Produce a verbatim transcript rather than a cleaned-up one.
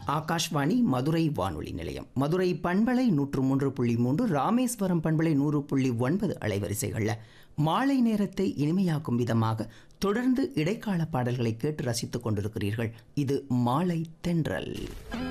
ஆகாஷ்வாணி மதுரை வானொலி நிலையம், மதுரை பண்பலை நூற்று மூன்று புள்ளி மூன்று, ராமேஸ்வரம் பண்பலை நூறு புள்ளி ஒன்பது அலைவரிசைகளில் மாலை நேரத்தை இனிமையாக்கும் விதமாக தொடர்ந்து இடைக்கால பாடல்களை கேட்டு ரசித்துக் கொண்டிருக்கிறீர்கள். இது மாலை தென்றல்.